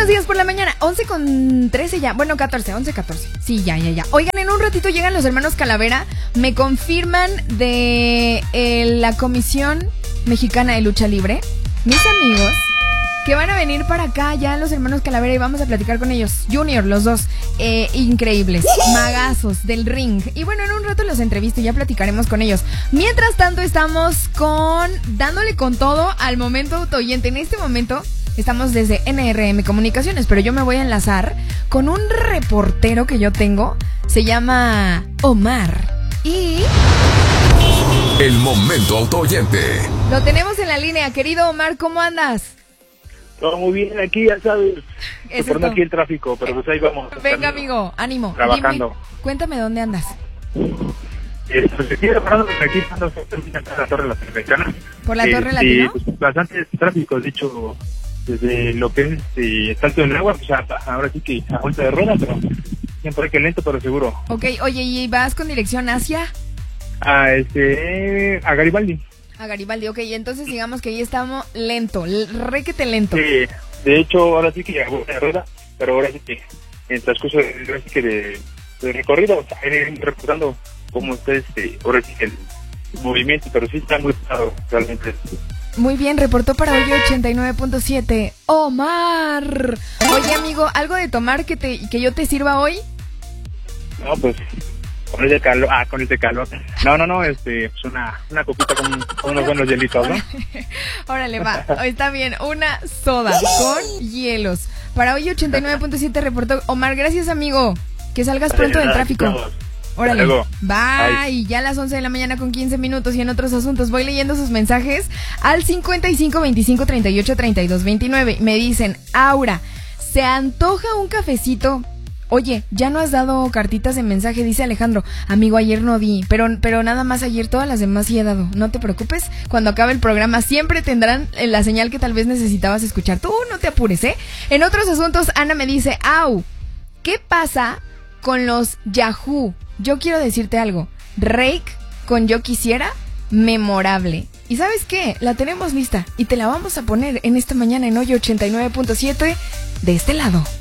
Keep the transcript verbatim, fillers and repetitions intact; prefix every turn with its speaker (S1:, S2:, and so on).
S1: buenos días por la mañana. once con trece ya. Bueno, catorce, once, catorce. Sí, ya, ya, ya. Oigan, en un ratito llegan los hermanos Calavera. Me confirman de eh, la Comisión Mexicana de Lucha Libre, mis amigos, que van a venir para acá ya los hermanos Calavera y vamos a platicar con ellos. Junior, los dos, eh, increíbles, magazos del ring. Y bueno, en un rato los entrevisto y ya platicaremos con ellos. Mientras tanto, estamos con dándole con todo al momento autoyente. En este momento estamos desde N R M Comunicaciones, pero yo me voy a enlazar con un reportero que yo tengo. Se llama Omar. Y
S2: el momento autoyente.
S1: Lo tenemos en la línea. Querido Omar, ¿cómo andas?
S3: Todo muy bien aquí, ya sabes.
S1: Eso
S3: Por aquí el tráfico, pero pues ahí vamos.
S1: Venga, amigo, ánimo.
S3: Trabajando.
S1: Dime, cuéntame dónde andas.
S3: Eh, pues aquí parando aquí estando en la Torre Latinoamericana.
S1: ¿Por la
S3: eh,
S1: Torre
S3: sí,
S1: Latino?
S3: Pues bastantes tráficos, de hecho, desde lo que es eh, Salto del Agua, pues ya, ahora sí que a vuelta de rueda, pero siempre que lento, pero seguro.
S1: Ok, oye, ¿y vas con dirección hacia?
S3: A este, a Garibaldi.
S1: A Garibaldi, ok, entonces digamos que ahí estamos lento, requete lento.
S3: Sí, de hecho, ahora sí que ya a vuelta de rueda, pero ahora sí que en el transcurso de, ahora sí que de, de recorrido, ahí reportando cómo está este, ahora sí que el movimiento, pero sí está muy pesado realmente.
S1: Muy bien, reportó para hoy ochenta y nueve punto siete, Omar. Oye, amigo, ¿algo de tomar que te que yo te sirva hoy?
S3: No, pues, con este calor, ah, con este calor. No, no, no, este, pues una, una copita con, con unos buenos hielitos, ¿no?
S1: Órale, va, está bien, una soda con hielos. Para hoy ochenta y nueve punto siete reportó Omar, gracias, amigo. Que salgas pronto del tráfico. Órale, bye. Y ya a las once de la mañana con quince minutos y en otros asuntos voy leyendo sus mensajes al cincuenta y cinco, veinticinco, treinta y ocho, treinta y dos, veintinueve. Me dicen, Aura, ¿se antoja un cafecito? Oye, ya no has dado cartitas de mensaje, dice Alejandro. Amigo, ayer no di, pero, pero nada más ayer, todas las demás sí he dado. No te preocupes, cuando acabe el programa siempre tendrán la señal que tal vez necesitabas escuchar. Tú no te apures, ¿eh? En otros asuntos, Ana me dice, au, ¿qué pasa con los Yahoo? Yo quiero decirte algo, Rake con Yo Quisiera, memorable. ¿Y sabes qué? La tenemos lista y te la vamos a poner en esta mañana en Hoy ochenta y nueve punto siete de este lado.